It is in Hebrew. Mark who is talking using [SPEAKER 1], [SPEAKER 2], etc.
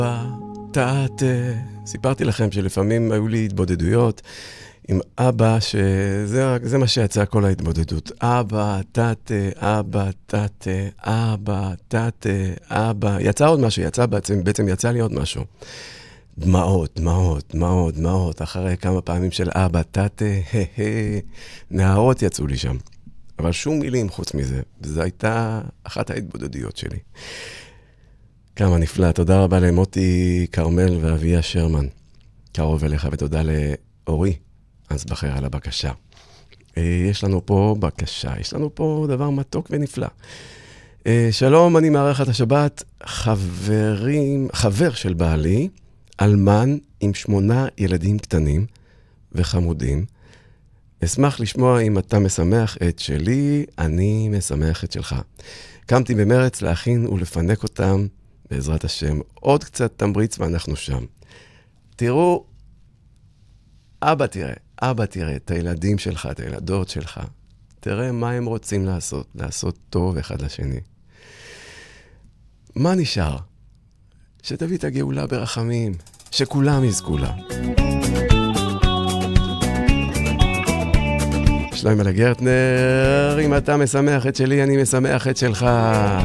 [SPEAKER 1] סיפרתי לכם שלפעמים היו לי התבודדויות עם אבא, שזה מה שיצא כל ההתבודדות. אבא, תתה, אבא, תתה, אבא, תתה, אבא. יצא עוד משהו, בעצם יצא לי עוד משהו. דמעות, דמעות, דמעות, דמעות. אחרי כמה פעמים של אבא, תתה, נערות יצאו לי שם. אבל שום מילים חוץ מזה. וזו הייתה אחת ההתבודדויות שלי. כמה נפלא. תודה רבה למוטי קרמל ואביה שרמן. קרוב אליך, ותודה לאורי אנסבכר על הבקשה. יש לנו פה בקשה, יש לנו פה דבר מתוק ונפלא. שלום, אני מארחת השבת, חבר של בעלי, אלמן עם 8 ילדים קטנים וחמודים. אשמח לשמוע אם אתה משמח את שלי, אני משמח את שלך. קמתי במרץ להכין ולפנק אותם, בעזרת השם. עוד קצת תמריץ ואנחנו שם. תראו, אבא תראה את הילדים שלך, את הילדות שלך. תראה מה הם רוצים לעשות טוב אחד לשני. מה נשאר? שתביא את הגאולה ברחמים, שכולם יזכו לה. שלום על הגרטנר, אם אתה משמח את שלי, אני משמח את שלך.